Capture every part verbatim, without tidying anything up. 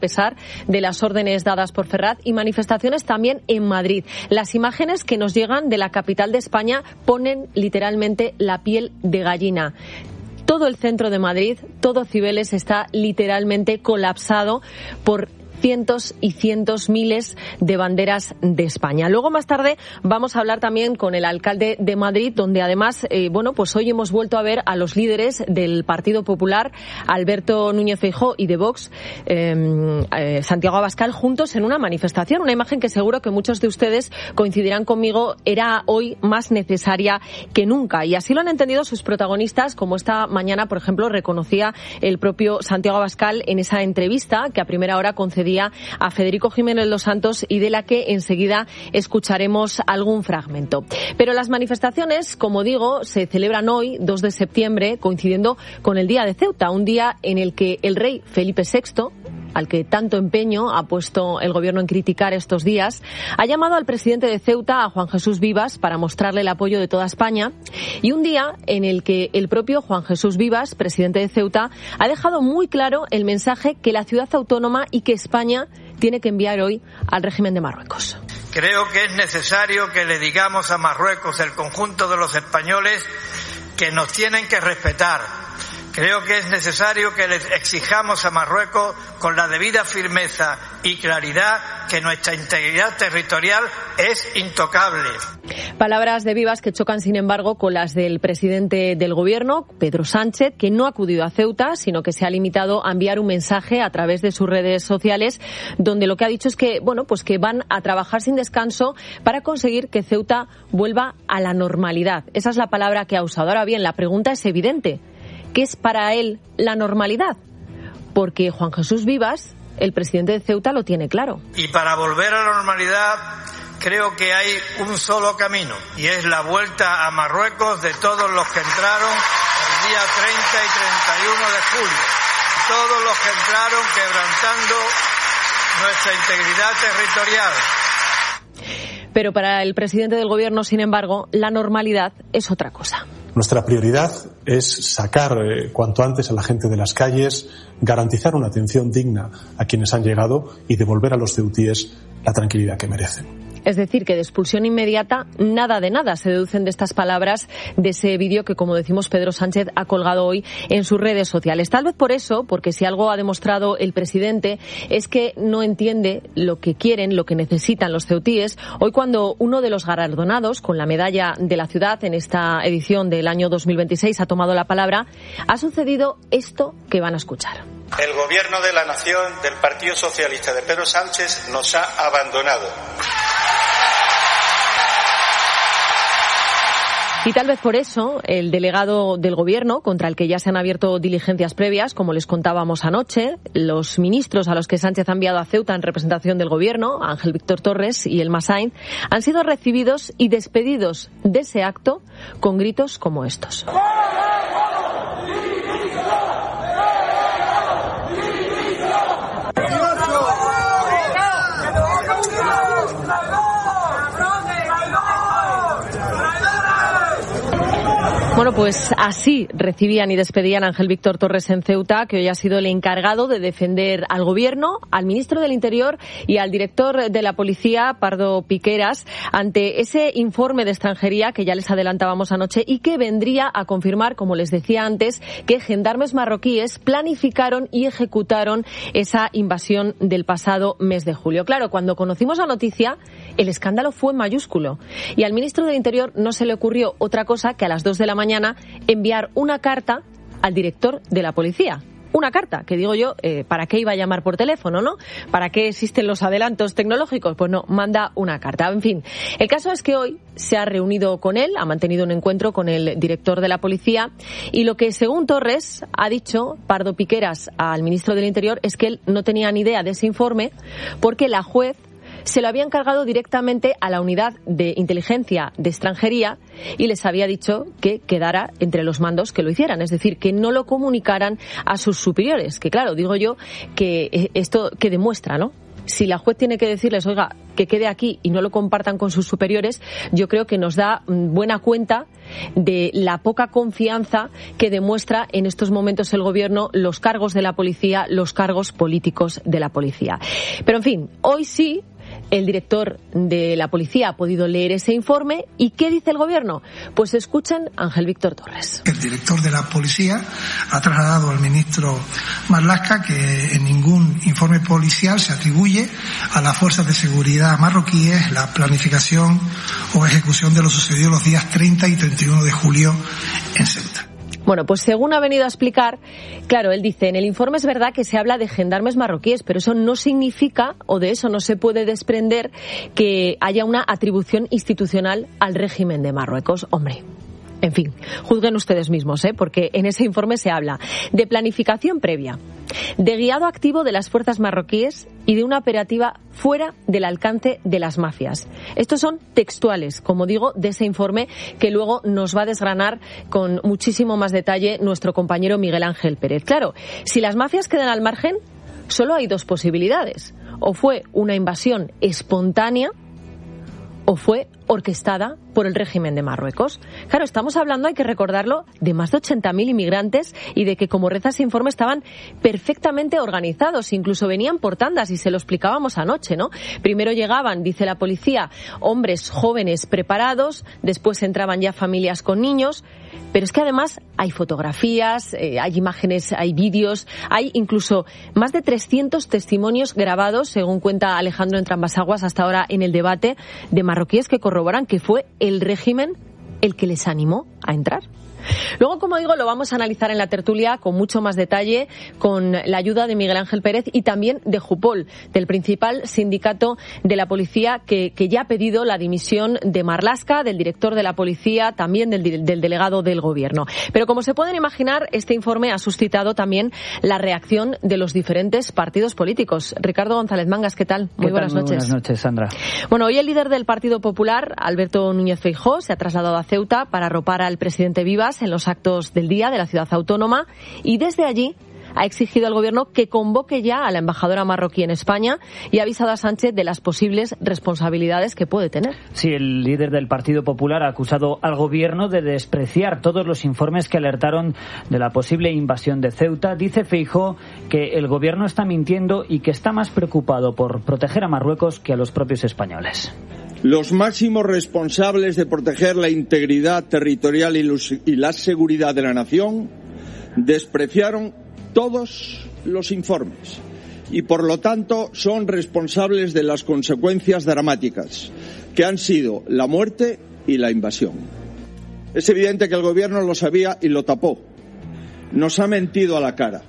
pesar de las órdenes dadas por Ferraz, y manifestaciones también en Madrid. Las imágenes que nos llegan de la capital de España ponen literalmente la piel de gallina. Todo el centro de Madrid, todo Cibeles, está literalmente colapsado por cientos y cientos, miles de banderas de España. Luego, más tarde, vamos a hablar también con el alcalde de Madrid, donde además, eh, bueno, pues hoy hemos vuelto a ver a los líderes del Partido Popular, Alberto Núñez Feijóo, y de Vox, eh, eh, Santiago Abascal, juntos en una manifestación. Una imagen que seguro que muchos de ustedes coincidirán conmigo, era hoy más necesaria que nunca. Y así lo han entendido sus protagonistas, como esta mañana, por ejemplo, reconocía el propio Santiago Abascal en esa entrevista que a primera hora concedía a Federico Jiménez Los Santos, y de la que enseguida escucharemos algún fragmento. Pero las manifestaciones, como digo, se celebran hoy, dos de septiembre, coincidiendo con el Día de Ceuta, un día en el que el rey Felipe sexto, al que tanto empeño ha puesto el gobierno en criticar estos días, ha llamado al presidente de Ceuta, a Juan Jesús Vivas, para mostrarle el apoyo de toda España, y un día en el que el propio Juan Jesús Vivas, presidente de Ceuta, ha dejado muy claro el mensaje que la ciudad autónoma y que España tiene que enviar hoy al régimen de Marruecos. Creo que es necesario que le digamos a Marruecos, el conjunto de los españoles, que nos tienen que respetar. Creo que es necesario que les exijamos a Marruecos, con la debida firmeza y claridad, que nuestra integridad territorial es intocable. Palabras de Vivas que chocan, sin embargo, con las del presidente del Gobierno, Pedro Sánchez, que no ha acudido a Ceuta, sino que se ha limitado a enviar un mensaje a través de sus redes sociales, donde lo que ha dicho es que, bueno, pues que van a trabajar sin descanso para conseguir que Ceuta vuelva a la normalidad. Esa es la palabra que ha usado. Ahora bien, la pregunta es evidente. ¿Qué es para él la normalidad? Porque Juan Jesús Vivas, el presidente de Ceuta, lo tiene claro. Y para volver a la normalidad, creo que hay un solo camino, y es la vuelta a Marruecos de todos los que entraron el día treinta y treinta y uno de julio. Todos los que entraron quebrantando nuestra integridad territorial. Pero para el presidente del Gobierno, sin embargo, la normalidad es otra cosa. Nuestra prioridad es sacar eh, cuanto antes a la gente de las calles, garantizar una atención digna a quienes han llegado y devolver a los ceutíes la tranquilidad que merecen. Es decir, que de expulsión inmediata, nada de nada, se deducen de estas palabras de ese vídeo que, como decimos, Pedro Sánchez ha colgado hoy en sus redes sociales. Tal vez por eso, porque si algo ha demostrado el presidente es que no entiende lo que quieren, lo que necesitan los ceutíes. Hoy, cuando uno de los galardonados con la medalla de la ciudad en esta edición del año dos mil veintiséis ha tomado la palabra, ha sucedido esto que van a escuchar. El gobierno de la nación del Partido Socialista de Pedro Sánchez nos ha abandonado. Y tal vez por eso el delegado del Gobierno, contra el que ya se han abierto diligencias previas, como les contábamos anoche, los ministros a los que Sánchez ha enviado a Ceuta en representación del Gobierno, Ángel Víctor Torres y Elma Sainz, han sido recibidos y despedidos de ese acto con gritos como estos. Bueno, pues así recibían y despedían a Ángel Víctor Torres en Ceuta, que hoy ha sido el encargado de defender al Gobierno, al ministro del Interior y al director de la Policía, Pardo Piqueras, ante ese informe de extranjería que ya les adelantábamos anoche y que vendría a confirmar, como les decía antes, que gendarmes marroquíes planificaron y ejecutaron esa invasión del pasado mes de julio. Claro, cuando conocimos la noticia, el escándalo fue mayúsculo y al ministro del Interior no se le ocurrió otra cosa que a las dos de la mañana enviar una carta al director de la policía. Una carta, que digo yo, eh, ¿para qué iba a llamar por teléfono, no? ¿Para qué existen los adelantos tecnológicos? Pues no, manda una carta. En fin, el caso es que hoy se ha reunido con él, ha mantenido un encuentro con el director de la policía, y lo que, según Torres, ha dicho Pardo Piqueras al ministro del Interior es que él no tenía ni idea de ese informe porque la juez se lo había encargado directamente a la unidad de inteligencia de extranjería y les había dicho que quedara entre los mandos que lo hicieran, es decir, que no lo comunicaran a sus superiores, que claro, digo yo que esto que demuestra, ¿no?, si la juez tiene que decirles, oiga, que quede aquí y no lo compartan con sus superiores, yo creo que nos da buena cuenta de la poca confianza que demuestra en estos momentos el gobierno, los cargos de la policía, los cargos políticos de la policía. Pero en fin, hoy sí, el director de la policía ha podido leer ese informe. ¿Y qué dice el gobierno? Pues escuchen a Ángel Víctor Torres. El director de la policía ha trasladado al ministro Marlaska que en ningún informe policial se atribuye a las fuerzas de seguridad marroquíes la planificación o ejecución de lo sucedido los días treinta y treinta y uno de julio en Ceuta. Bueno, pues según ha venido a explicar, claro, él dice, en el informe es verdad que se habla de gendarmes marroquíes, pero eso no significa, o de eso no se puede desprender, que haya una atribución institucional al régimen de Marruecos. Hombre, en fin, juzguen ustedes mismos, ¿eh? Porque en ese informe se habla de planificación previa, de guiado activo de las fuerzas marroquíes y de una operativa fuera del alcance de las mafias. Estos son textuales, como digo, de ese informe que luego nos va a desgranar con muchísimo más detalle nuestro compañero Miguel Ángel Pérez. Claro, si las mafias quedan al margen, solo hay dos posibilidades. O fue una invasión espontánea o fue orquestada por el régimen de Marruecos. Claro, estamos hablando, hay que recordarlo, de más de ochenta mil inmigrantes y de que, como reza ese informe, estaban perfectamente organizados, incluso venían por tandas y se lo explicábamos anoche, ¿no? Primero llegaban, dice la policía, hombres jóvenes preparados, después entraban ya familias con niños, pero es que además hay fotografías, eh, hay imágenes, hay vídeos, hay incluso más de trescientos testimonios grabados, según cuenta Alejandro Entrambas-Aguas hasta ahora en el debate, de marroquíes que corroboran que fue el régimen el que les animó a entrar. Luego, como digo, lo vamos a analizar en la tertulia con mucho más detalle, con la ayuda de Miguel Ángel Pérez y también de Jupol, del principal sindicato de la policía, que, que ya ha pedido la dimisión de Marlaska, del director de la policía, también del, del delegado del gobierno. Pero como se pueden imaginar, este informe ha suscitado también la reacción de los diferentes partidos políticos. Ricardo González Mangas, ¿qué tal? Muy ¿Qué buenas tal? noches. Muy buenas noches, Sandra. Bueno, hoy el líder del Partido Popular, Alberto Núñez Feijóo, se ha trasladado a Ceuta para arropar al presidente Vivas en los actos del día de la ciudad autónoma y desde allí ha exigido al gobierno que convoque ya a la embajadora marroquí en España y ha avisado a Sánchez de las posibles responsabilidades que puede tener. Sí, el líder del Partido Popular ha acusado al gobierno de despreciar todos los informes que alertaron de la posible invasión de Ceuta. Dice Feijóo que el gobierno está mintiendo y que está más preocupado por proteger a Marruecos que a los propios españoles. Los máximos responsables de proteger la integridad territorial y, los, y la seguridad de la nación despreciaron todos los informes y, por lo tanto, son responsables de las consecuencias dramáticas que han sido la muerte y la invasión. Es evidente que el gobierno lo sabía y lo tapó. Nos ha mentido a la cara.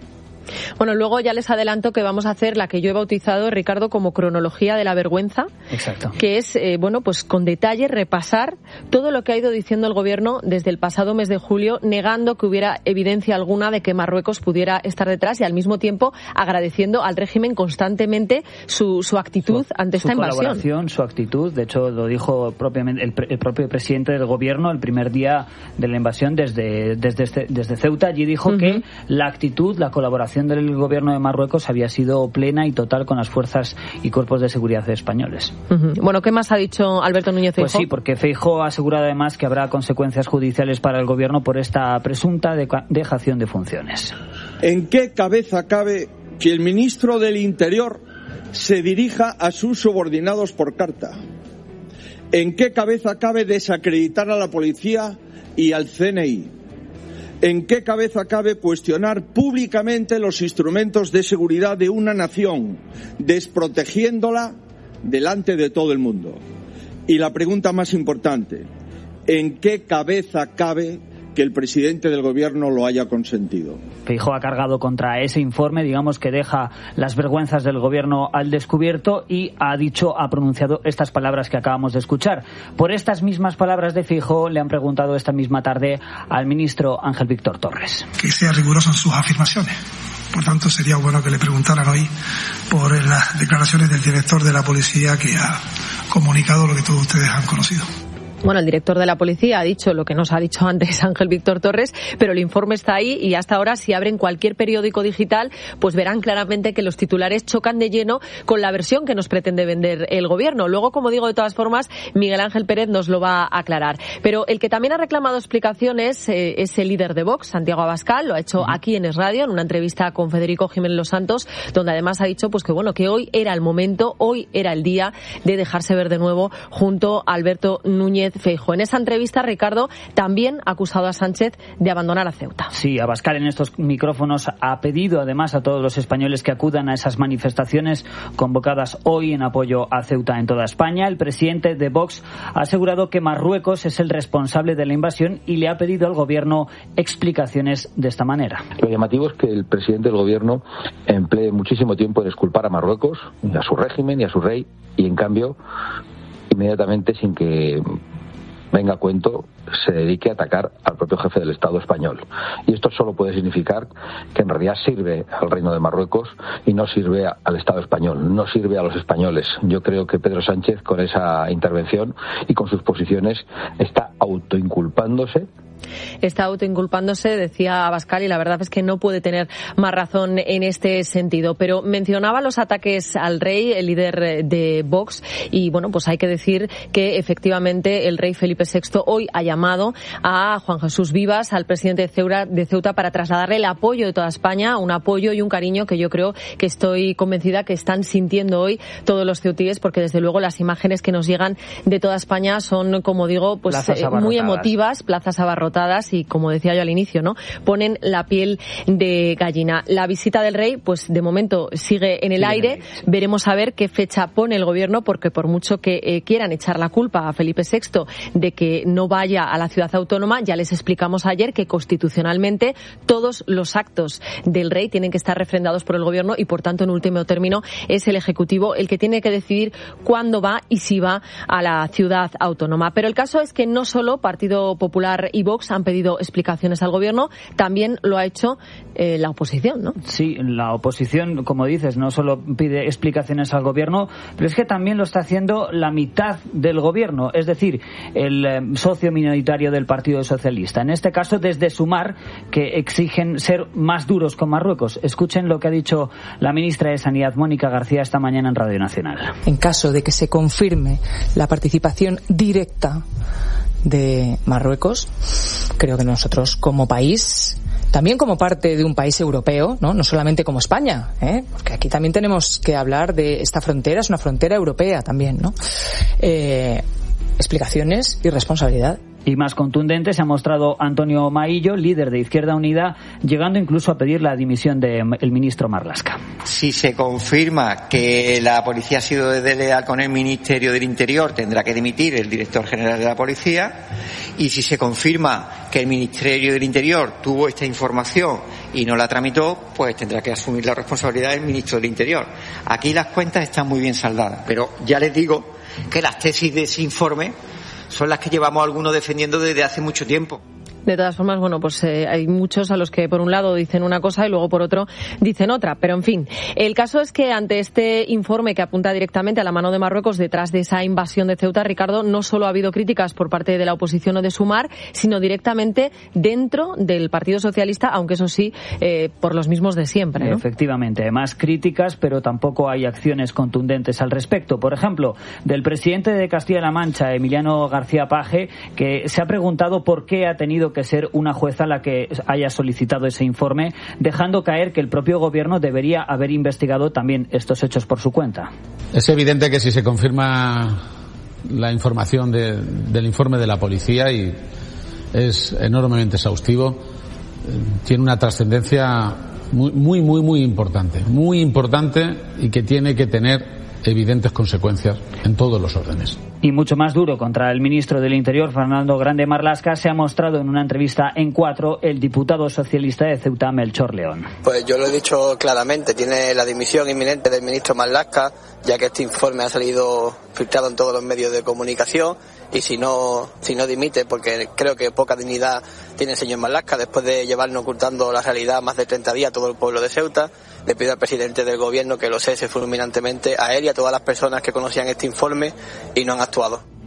Bueno, luego ya les adelanto que vamos a hacer la que yo he bautizado, Ricardo, como cronología de la vergüenza. Exacto. Que es, eh, bueno, pues con detalle repasar todo lo que ha ido diciendo el gobierno desde el pasado mes de julio, negando que hubiera evidencia alguna de que Marruecos pudiera estar detrás y al mismo tiempo agradeciendo al régimen constantemente su, su actitud su, ante esta su invasión. Su colaboración, su actitud. De hecho, lo dijo propiamente el, el propio presidente del gobierno el primer día de la invasión desde, desde, desde Ceuta. Allí dijo uh-huh. que la actitud, la colaboración del gobierno de Marruecos había sido plena y total con las fuerzas y cuerpos de seguridad españoles. Uh-huh. Bueno, ¿qué más ha dicho Alberto Núñez Feijóo? Pues sí, porque Feijóo ha asegurado además que habrá consecuencias judiciales para el gobierno por esta presunta dejación de funciones. ¿En qué cabeza cabe que el ministro del Interior se dirija a sus subordinados por carta? ¿En qué cabeza cabe desacreditar a la policía y al C N I? ¿En qué cabeza cabe cuestionar públicamente los instrumentos de seguridad de una nación, desprotegiéndola delante de todo el mundo? Y la pregunta más importante, ¿en qué cabeza cabe que el presidente del gobierno lo haya consentido? Feijóo ha cargado contra ese informe, digamos que deja las vergüenzas del gobierno al descubierto y ha dicho, ha pronunciado estas palabras que acabamos de escuchar. Por estas mismas palabras de Feijóo le han preguntado esta misma tarde al ministro Ángel Víctor Torres. Que sea riguroso en sus afirmaciones. Por tanto, sería bueno que le preguntaran hoy por las declaraciones del director de la policía que ha comunicado lo que todos ustedes han conocido. Bueno, el director de la policía ha dicho lo que nos ha dicho antes Ángel Víctor Torres, pero el informe está ahí y hasta ahora, si abren cualquier periódico digital, pues verán claramente que los titulares chocan de lleno con la versión que nos pretende vender el gobierno. Luego, como digo, de todas formas, Miguel Ángel Pérez nos lo va a aclarar. Pero el que también ha reclamado explicaciones eh, es el líder de Vox, Santiago Abascal. Lo ha hecho aquí en Es Radio, en una entrevista con Federico Jiménez Los Santos, donde además ha dicho pues que bueno, que hoy era el momento, hoy era el día de dejarse ver de nuevo junto a Alberto Núñez Feijóo. En esa entrevista, Ricardo también ha acusado a Sánchez de abandonar a Ceuta. Sí, Abascal en estos micrófonos ha pedido además a todos los españoles que acudan a esas manifestaciones convocadas hoy en apoyo a Ceuta en toda España. El presidente de Vox ha asegurado que Marruecos es el responsable de la invasión y le ha pedido al gobierno explicaciones de esta manera. Lo llamativo es que el presidente del gobierno emplee muchísimo tiempo en exculpar a Marruecos, y a su régimen y a su rey, y en cambio inmediatamente, sin que venga a cuento, se dedique a atacar al propio jefe del Estado español. Y esto solo puede significar que en realidad sirve al Reino de Marruecos y no sirve al Estado español, no sirve a los españoles. Yo creo que Pedro Sánchez, con esa intervención y con sus posiciones, está autoinculpándose. Está autoinculpándose, decía Abascal, y la verdad es que no puede tener más razón en este sentido. Pero mencionaba los ataques al rey, el líder de Vox, y bueno, pues hay que decir que efectivamente el rey Felipe sexto hoy ha llamado a Juan Jesús Vivas, al presidente de Ceuta, de Ceuta, para trasladarle el apoyo de toda España, un apoyo y un cariño que yo creo que estoy convencida que están sintiendo hoy todos los ceutíes, porque desde luego las imágenes que nos llegan de toda España son, como digo, pues eh, muy emotivas, plazas abarrotadas, y como decía yo al inicio, ¿no?, ponen la piel de gallina. La visita del rey, pues de momento sigue en el sí, aire. Veremos a ver qué fecha pone el gobierno, porque por mucho que eh, quieran echar la culpa a Felipe sexto de que no vaya a la ciudad autónoma, ya les explicamos ayer que constitucionalmente todos los actos del rey tienen que estar refrendados por el gobierno y por tanto en último término es el ejecutivo el que tiene que decidir cuándo va y si va a la ciudad autónoma. Pero el caso es que no solo Partido Popular y Vox han pedido explicaciones al gobierno, también lo ha hecho eh, la oposición, ¿no? Sí, la oposición, como dices, no solo pide explicaciones al gobierno, pero es que también lo está haciendo la mitad del gobierno, es decir, el eh, socio minoritario del Partido Socialista. En este caso, desde Sumar, que exigen ser más duros con Marruecos. Escuchen lo que ha dicho la ministra de Sanidad, Mónica García, esta mañana en Radio Nacional. En caso de que se confirme la participación directa de Marruecos, creo que nosotros como país, también como parte de un país europeo, no, no solamente como España, ¿eh? Porque aquí también tenemos que hablar de esta frontera, es una frontera europea también, ¿no? Eh, explicaciones y responsabilidad. Y más contundente se ha mostrado Antonio Maillo, líder de Izquierda Unida, llegando incluso a pedir la dimisión del ministro Marlaska. Si se confirma que la policía ha sido desleal con el Ministerio del Interior, tendrá que dimitir el director general de la policía. Y si se confirma que el Ministerio del Interior tuvo esta información y no la tramitó, pues tendrá que asumir la responsabilidad del ministro del Interior. Aquí las cuentas están muy bien saldadas, pero ya les digo que las tesis de ese informe son las que llevamos algunos defendiendo desde hace mucho tiempo. De todas formas, bueno, pues eh, hay muchos a los que por un lado dicen una cosa y luego por otro dicen otra. Pero en fin, el caso es que ante este informe que apunta directamente a la mano de Marruecos detrás de esa invasión de Ceuta, Ricardo, no solo ha habido críticas por parte de la oposición o de Sumar, sino directamente dentro del Partido Socialista, aunque eso sí, eh, por los mismos de siempre, ¿no? Efectivamente, más críticas, pero tampoco hay acciones contundentes al respecto. Por ejemplo, del presidente de Castilla-La Mancha, Emiliano García Paje, que se ha preguntado por qué ha tenido que ser una jueza la que haya solicitado ese informe, dejando caer que el propio gobierno debería haber investigado también estos hechos por su cuenta. Es evidente que si se confirma la información de, del informe de la policía, y es enormemente exhaustivo, tiene una trascendencia muy, muy, muy, muy importante, muy importante y que tiene que tener evidentes consecuencias en todos los órdenes. Y mucho más duro contra el ministro del Interior, Fernando Grande Marlaska, se ha mostrado en una entrevista en Cuatro el diputado socialista de Ceuta, Melchor León. Pues yo lo he dicho claramente, tiene la dimisión inminente del ministro Marlaska, ya que este informe ha salido filtrado en todos los medios de comunicación, y si no, si no dimite, porque creo que poca dignidad tiene el señor Marlaska después de llevarnos ocultando la realidad más de treinta días a todo el pueblo de Ceuta, le pido al presidente del gobierno que lo cese fulminantemente a él y a todas las personas que conocían este informe y no han actuado.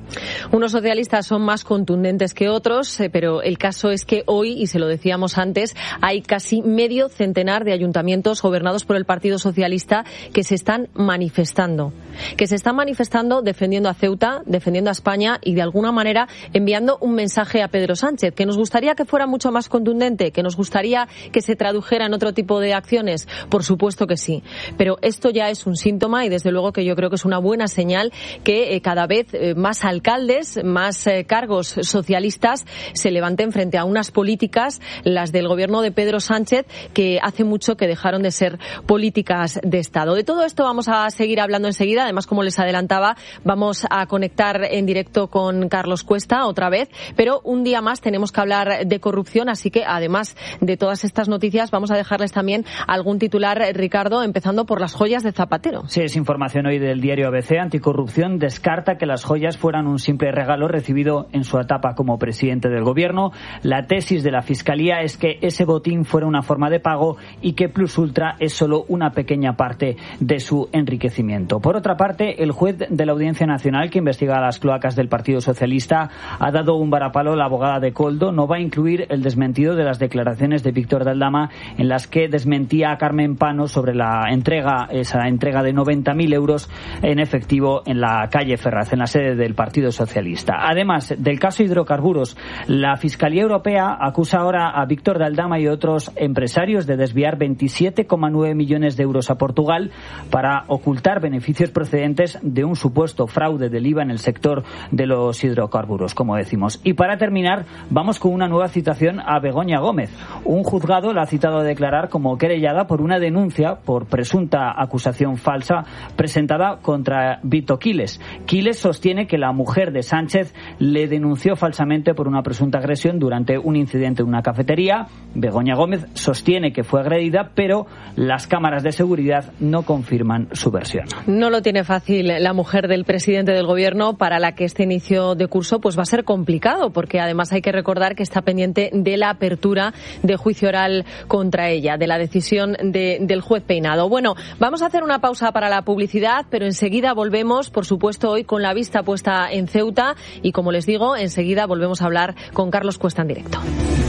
Unos socialistas son más contundentes que otros, eh, pero el caso es que hoy, y se lo decíamos antes, hay casi medio centenar de ayuntamientos gobernados por el Partido Socialista que se están manifestando. Que se están manifestando defendiendo a Ceuta, defendiendo a España y de alguna manera enviando un mensaje a Pedro Sánchez. ¿Que nos gustaría que fuera mucho más contundente? ¿Que nos gustaría que se tradujera en otro tipo de acciones? Por supuesto que sí. Pero esto ya es un síntoma y desde luego que yo creo que es una buena señal que eh, cada vez eh, más alcaldes, más eh, cargos socialistas se levanten frente a unas políticas, las del gobierno de Pedro Sánchez, que hace mucho que dejaron de ser políticas de Estado. De todo esto vamos a seguir hablando enseguida. Además, como les adelantaba, vamos a conectar en directo con Carlos Cuesta otra vez, pero un día más tenemos que hablar de corrupción, así que además de todas estas noticias vamos a dejarles también algún titular, Ricardo, empezando por las joyas de Zapatero. Sí, es información hoy del diario A B C. Anticorrupción descarta que las joyas fueran un simple regalo recibido en su etapa como presidente del gobierno. La tesis de la Fiscalía es que ese botín fuera una forma de pago y que Plus Ultra es solo una pequeña parte de su enriquecimiento. Por otra parte, el juez de la Audiencia Nacional que investiga las cloacas del Partido Socialista ha dado un varapalo a la abogada de Koldo. No va a incluir el desmentido de las declaraciones de Víctor de Aldama en las que desmentía a Carmen Pano sobre la entrega, esa entrega de noventa mil euros en efectivo en la calle Ferraz, en la sede del Partido Socialista. Además del caso hidrocarburos, la Fiscalía Europea acusa ahora a Víctor de Aldama y otros empresarios de desviar veintisiete coma nueve millones de euros a Portugal para ocultar beneficios procedentes de un supuesto fraude del I V A en el sector de los hidrocarburos, como decimos. Y para terminar, vamos con una nueva citación a Begoña Gómez. Un juzgado la ha citado a declarar como querellada por una denuncia por presunta acusación falsa presentada contra Vito Quiles. Quiles sostiene que la mujer de Sánchez le denunció falsamente por una presunta agresión durante un incidente en una cafetería. Begoña Gómez sostiene que fue agredida, pero las cámaras de seguridad no confirman su versión. No lo tiene fácil la mujer del presidente del gobierno, para la que este inicio de curso pues va a ser complicado, porque además hay que recordar que está pendiente de la apertura de juicio oral contra ella, de la decisión de, del juez Peinado. Bueno, vamos a hacer una pausa para la publicidad, pero enseguida volvemos, por supuesto, hoy con la vista puesta en Ceuta y, como les digo, enseguida volvemos a hablar con Carlos Cuesta en directo.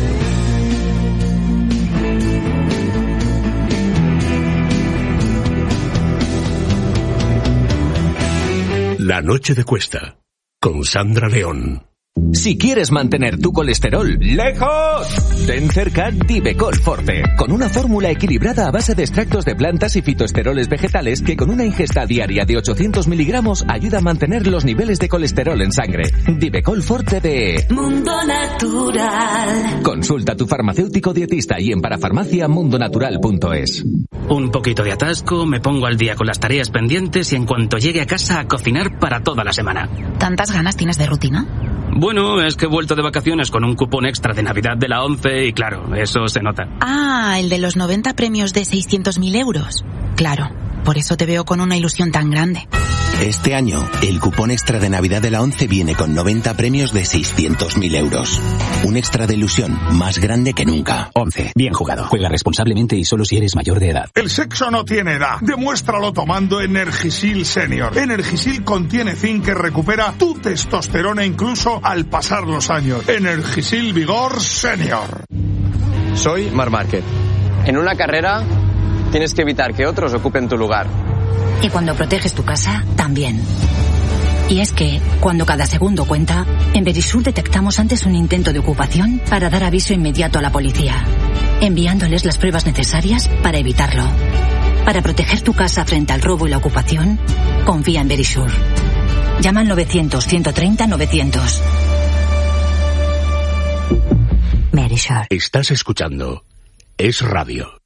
La noche de Cuesta, con Sandra León. Si quieres mantener tu colesterol lejos, ten cerca Divecol Forte, con una fórmula equilibrada a base de extractos de plantas y fitoesteroles vegetales que con una ingesta diaria de ochocientos miligramos ayuda a mantener los niveles de colesterol en sangre. Divecol Forte de Mundo Natural. Consulta a tu farmacéutico dietista y en parafarmacia mundo natural punto es. Un poquito de atasco, me pongo al día con las tareas pendientes y en cuanto llegue a casa a cocinar para toda la semana. ¿Tantas ganas tienes de rutina? Bueno, es que he vuelto de vacaciones con un cupón extra de Navidad de la ONCE y claro, eso se nota. Ah, el de los noventa premios de seiscientos mil euros. Claro, por eso te veo con una ilusión tan grande. Este año, el cupón extra de Navidad de la ONCE viene con noventa premios de seiscientos mil euros. Un extra de ilusión más grande que nunca. ONCE, bien jugado. Juega responsablemente y solo si eres mayor de edad. El sexo no tiene edad. Demuéstralo tomando Energisil Senior. Energisil contiene zinc que recupera tu testosterona incluso al pasar los años. Energisil Vigor Senior. Soy Marc Márquez. En una carrera tienes que evitar que otros ocupen tu lugar. Y cuando proteges tu casa, también. Y es que, cuando cada segundo cuenta, en Verisur detectamos antes un intento de ocupación para dar aviso inmediato a la policía, enviándoles las pruebas necesarias para evitarlo. Para proteger tu casa frente al robo y la ocupación, confía en Verisur. Llama al novecientos, ciento treinta, novecientos. Verisur. Estás escuchando Es Radio.